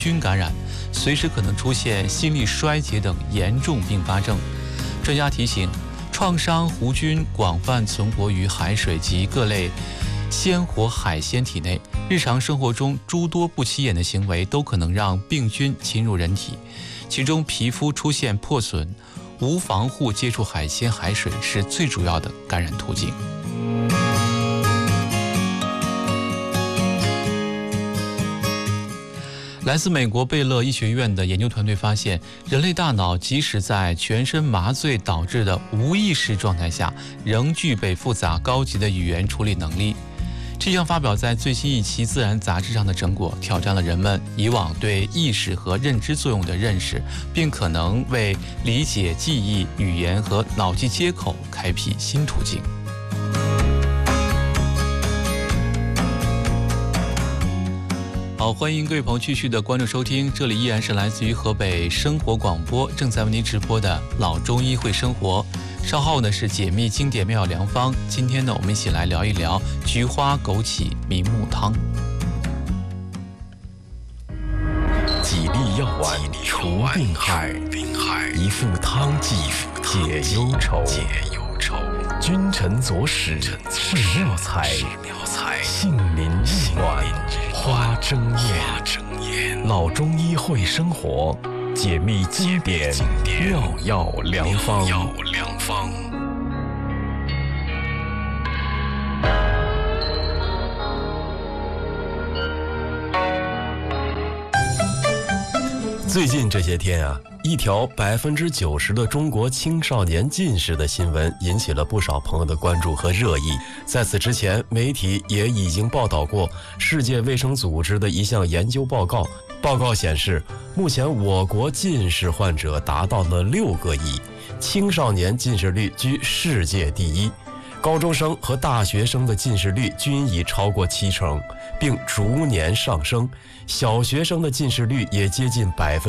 菌感染，随时可能出现心力衰竭等严重并发症。专家提醒，创伤弧菌广泛存活于海水及各类鲜活海鲜体内，日常生活中诸多不起眼的行为都可能让病菌侵入人体，其中皮肤出现破损，无防护接触海鲜、海水是最主要的感染途径。来自美国贝勒医学院的研究团队发现，人类大脑即使在全身麻醉导致的无意识状态下，仍具备复杂高级的语言处理能力。这项发表在最新一期《自然》杂志上的成果，挑战了人们以往对意识和认知作用的认识，并可能为理解记忆、语言和脑际接口开辟新途径。好，欢迎各位朋友继续的关注收听，这里依然是来自于河北生活广播正在为您直播的老中医会生活。稍后呢是解密经典妙药良方，今天呢我们一起来聊一聊菊花枸杞明目汤。 几粒药丸除病害，一副汤剂解忧愁。君臣佐使是妙材，杏林玉馆花争艳。老中医会生活，解密经典妙药良方。最近这些天啊，一条90%的中国青少年近视的新闻引起了不少朋友的关注和热议。在此之前，媒体也已经报道过世界卫生组织的一项研究报告。报告显示，目前我国近视患者达到了6个亿，青少年近视率居世界第一，高中生和大学生的近视率均已超过70%，并逐年上升。小学生的近视率也接近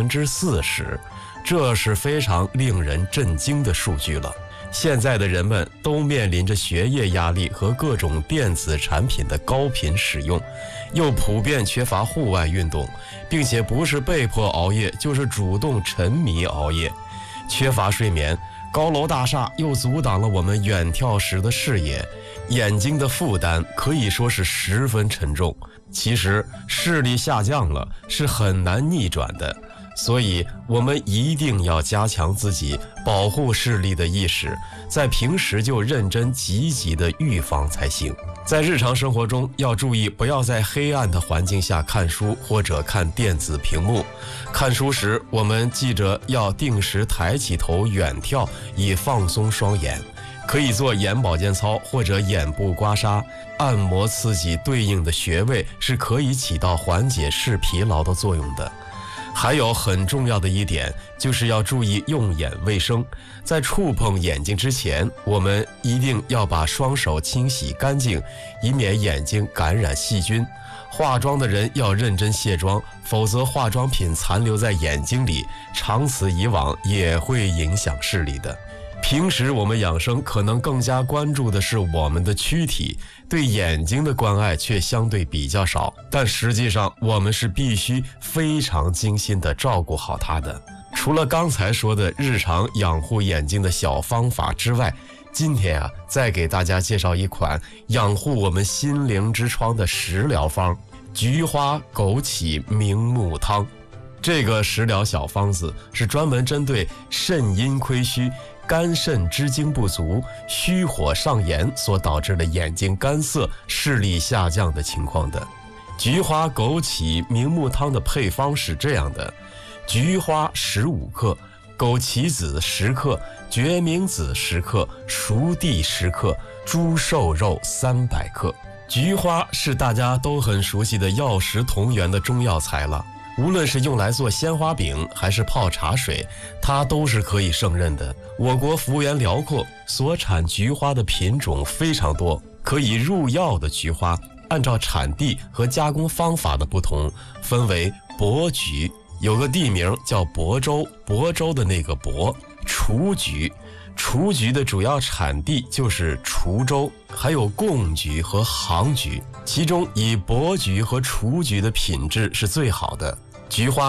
40%，这是非常令人震惊的数据了。现在的人们都面临着学业压力和各种电子产品的高频使用，又普遍缺乏户外运动，并且不是被迫熬夜，就是主动沉迷熬夜，缺乏睡眠。高楼大厦又阻挡了我们远眺时的视野，眼睛的负担可以说是十分沉重。其实视力下降了是很难逆转的，所以我们一定要加强自己保护视力的意识，在平时就认真积极的预防才行。在日常生活中要注意，不要在黑暗的环境下看书或者看电子屏幕。看书时，我们记着要定时抬起头远眺，以放松双眼。可以做眼保健操或者眼部刮痧，按摩刺激对应的穴位，是可以起到缓解视疲劳的作用的。还有很重要的一点，就是要注意用眼卫生。在触碰眼睛之前，我们一定要把双手清洗干净，以免眼睛感染细菌。化妆的人要认真卸妆，否则化妆品残留在眼睛里，长此以往也会影响视力的。平时我们养生可能更加关注的是我们的躯体，对眼睛的关爱却相对比较少，但实际上我们是必须非常精心地照顾好它的。除了刚才说的日常养护眼睛的小方法之外，今天再给大家介绍一款养护我们心灵之窗的食疗方——菊花枸杞明目汤。这个食疗小方子是专门针对肾阴亏虚、肝肾之精不足、虚火上炎所导致的眼睛干涩、视力下降的情况的。菊花枸杞明目汤的配方是这样的：菊花15克，枸杞子10克，决明子10克，熟地10克，猪瘦肉300克。菊花是大家都很熟悉的药食同源的中药材了，无论是用来做鲜花饼还是泡茶水，它都是可以胜任的。我国幅员辽阔，所产菊花的品种非常多，可以入药的菊花按照产地和加工方法的不同，分为亳菊，有个地名叫亳州，亳州的那个亳；雏菊，雏菊的主要产地就是滁州，还有贡菊和杭菊，其中以亳菊和雏菊的品质是最好的。菊花